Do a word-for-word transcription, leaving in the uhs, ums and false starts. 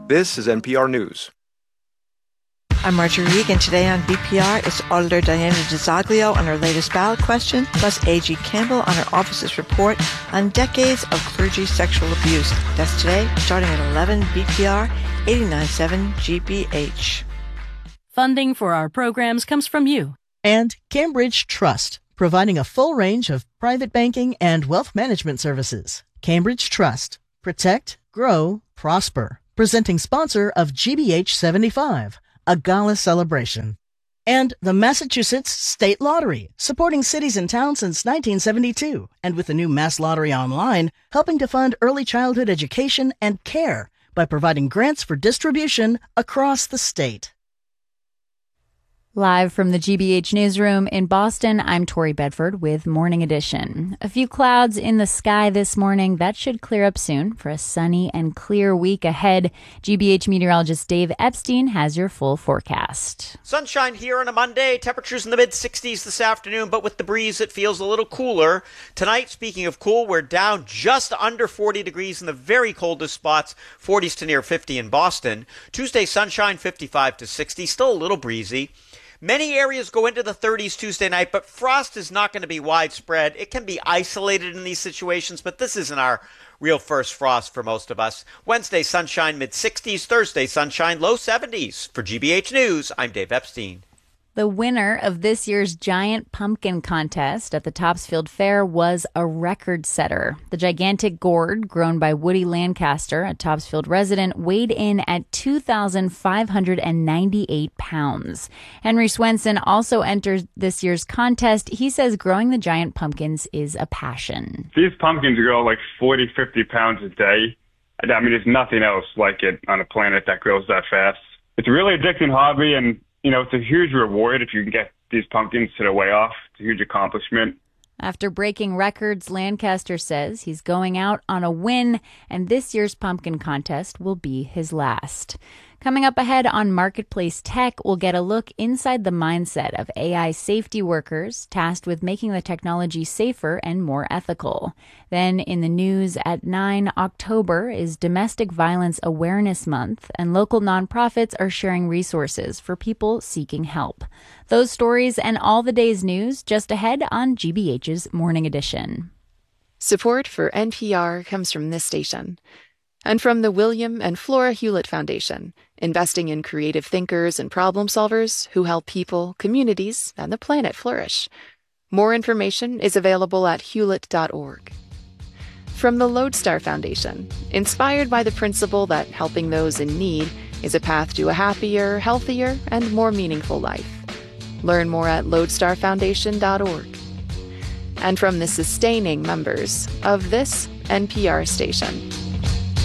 This is N P R News. I'm Marjorie Regan. Today on B P R, it's Auditor Diana DiZoglio on her latest ballot question, plus A G Campbell on her office's report on decades of clergy sexual abuse. That's today, starting at eleven B P R, eighty-nine point seven G B H. Funding for our programs comes from you. And Cambridge Trust, providing a full range of private banking and wealth management services. Cambridge Trust. Protect, grow, prosper. Presenting sponsor of G B H seventy-five. A gala celebration. And the Massachusetts State Lottery, supporting cities and towns since nineteen seventy-two, and with the new Mass Lottery Online, helping to fund early childhood education and care by providing grants for distribution across the state. Live from the G B H newsroom in Boston, I'm Tori Bedford with Morning Edition. A few clouds in the sky this morning. That should clear up soon for a sunny and clear week ahead. G B H meteorologist Dave Epstein has your full forecast. Sunshine here on a Monday. Temperatures in the mid-sixties this afternoon, but with the breeze, it feels a little cooler. Tonight, speaking of cool, we're down just under forty degrees in the very coldest spots, forties to near fifty in Boston. Tuesday, sunshine, fifty-five to sixty, still a little breezy. Many areas go into the thirties Tuesday night, but frost is not going to be widespread. It can be isolated in these situations, but this isn't our real first frost for most of us. Wednesday, sunshine, mid-sixties. Thursday, sunshine, low seventies. For G B H News, I'm Dave Epstein. The winner of this year's Giant Pumpkin Contest at the Topsfield Fair was a record setter. The gigantic gourd, grown by Woody Lancaster, a Topsfield resident, weighed in at two thousand five hundred ninety-eight pounds. Henry Swenson also entered this year's contest. He says growing the giant pumpkins is a passion. These pumpkins grow like forty, fifty pounds a day. I mean, there's nothing else like it on a planet that grows that fast. It's a really addicting hobby, and you know, it's a huge reward if you can get these pumpkins to the way off. It's a huge accomplishment. After breaking records, Lancaster says he's going out on a win, and this year's pumpkin contest will be his last. Coming up ahead on Marketplace Tech, we'll get a look inside the mindset of A I safety workers tasked with making the technology safer and more ethical. Then in the news at nine, October is Domestic Violence Awareness Month, and local nonprofits are sharing resources for people seeking help. Those stories and all the day's news just ahead on G B H's Morning Edition. Support for N P R comes from this station and from the William and Flora Hewlett Foundation, investing in creative thinkers and problem solvers who help people, communities, and the planet flourish. More information is available at hewlett dot org. From the Lodestar Foundation, inspired by the principle that helping those in need is a path to a happier, healthier, and more meaningful life. Learn more at lodestar foundation dot org. And from the sustaining members of this N P R station.